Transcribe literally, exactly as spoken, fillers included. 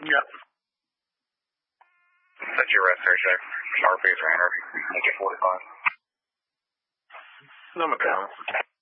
Yep. That's your rest there, check. Sharp Face Runner, make it forty-five. Number count.